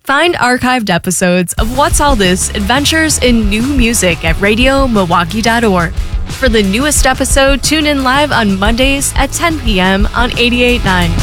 Find archived episodes of What's All This Adventures in New Music at radiomilwaukee.org. For the newest episode, tune in live on Mondays at 10 p.m. on 88.9.